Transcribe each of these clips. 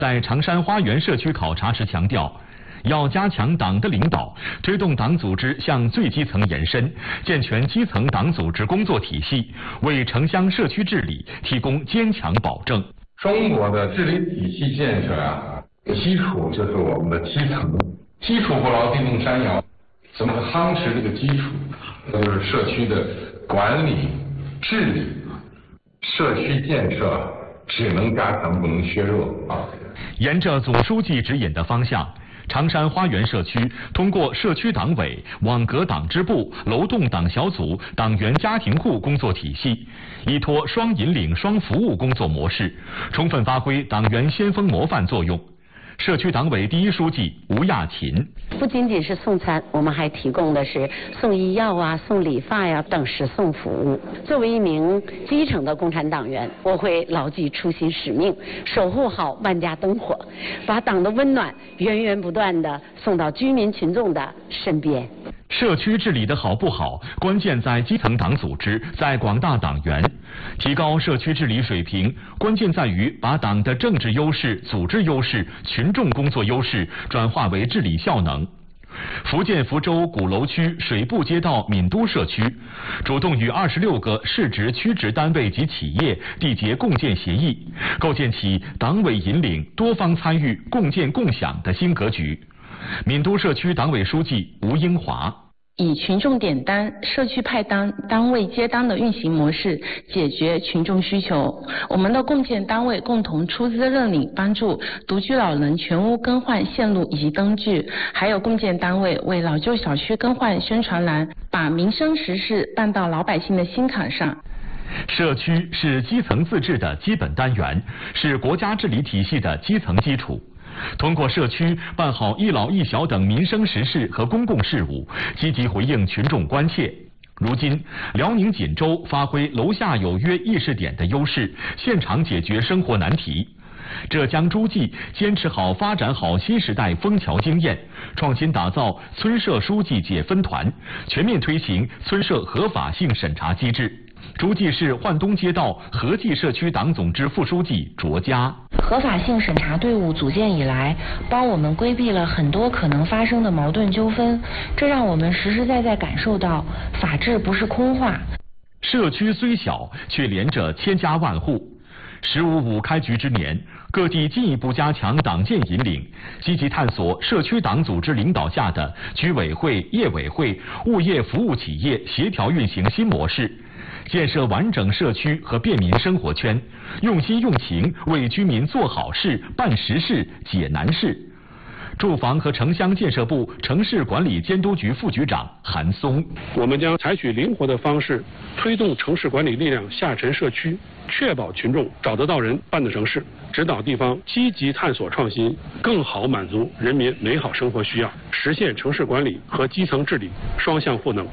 在长山花园社区考察时强调，要加强党的领导，推动党组织向最基层延伸，健全基层党组织工作体系，为城乡社区治理提供坚强保证。 中国的治理体系建设啊，基础就是我们的基层，基础不牢，地动山摇。怎么夯实这个基础？那就是社区的管理、治理、社区建设，只能加强，不能削弱啊。 沿着总书记指引的方向，长山花园社区通过社区党委、网格党支部、楼栋党小组、党员家庭户工作体系，依托双引领、双服务工作模式，充分发挥党员先锋模范作用。社区党委第一书记吴亚琴， 不仅仅是送餐，我们还提供的是送医药啊、送理发呀等实送服务。作为一名基层的共产党员，我会牢记初心使命，守护好万家灯火，把党的温暖源源不断地送到居民群众的身边。 社区治理的好不好，关键在基层党组织，在广大党员。提高社区治理水平，关键在于把党的政治优势、组织优势、群众工作优势转化为治理效能。福建福州鼓楼区水部街道闽都社区主动与26个市直区直单位及企业缔结共建协议，构建起党委引领、多方参与、共建共享的新格局。闽都社区党委书记吴英华， 以群众点单、社区派单、单位接单的运行模式解决群众需求。我们的共建单位共同出资认领，帮助独居老人全屋更换线路以及灯具，还有共建单位为老旧小区更换宣传栏，把民生实事办到老百姓的心坎上。 社区是基层自治的基本单元，是国家治理体系的基层基础。通过社区办好一老一小等民生实事和公共事务，积极回应群众关切。如今，辽宁锦州发挥楼下有约议事点的优势，现场解决生活难题。浙江诸暨坚持好发展好新时代枫桥经验，创新打造村社书记解分团，全面推行村社合法性审查机制。诸暨市焕东街道合济社区党总支副书记卓佳， 合法性审查队伍组建以来，帮我们规避了很多可能发生的矛盾纠纷，这让我们实实在在感受到法治不是空话。 社区虽小，却连着千家万户。“15·5”开局之年，各地进一步加强党建引领，积极探索社区党组织领导下的居委会、业委会、物业服务企业协调运行新模式，建设完整社区和便民生活圈，用心用情为居民做好事、办实事、解难事。住房和城乡建设部城市管理监督局副局长韩松， 我们将采取灵活的方式，推动城市管理力量下沉社区，确保群众找得到人、办得成事，指导地方积极探索创新，更好满足人民美好生活需要，实现城市管理和基层治理双向赋能。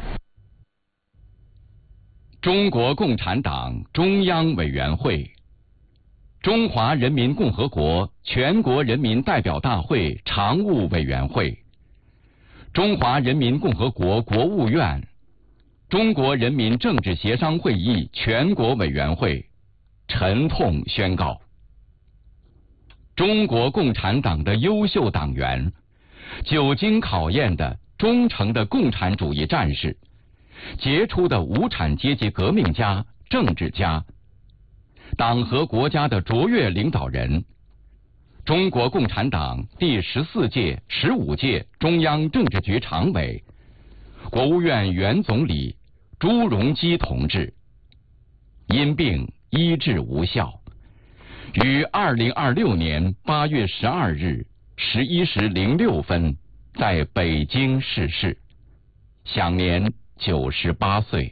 中国共产党中央委员会、中华人民共和国全国人民代表大会常务委员会、中华人民共和国国务院、中国人民政治协商会议全国委员会沉痛宣告：中国共产党的优秀党员，久经考验的忠诚的共产主义战士，杰出的无产阶级革命家、政治家，党和国家的卓越领导人，中国共产党第14届、15届中央政治局常委、国务院原总理朱镕基同志，因病医治无效，于2026年8月12日11时06分在北京逝世，享年98岁。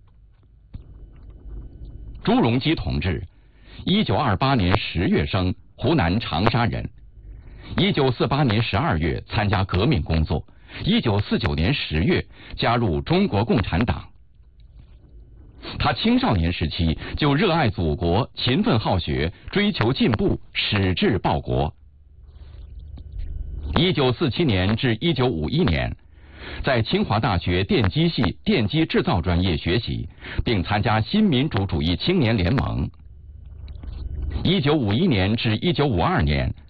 朱镕基同志1928年10月生，湖南长沙人。1948年12月参加革命工作，1949年10月加入中国共产党。他青少年时期就热爱祖国，勤奋好学，追求进步，矢志报国。1947年至1951年，在清华大学电机系电机制造专业学习，并参加新民主主义青年联盟。1951年至1952年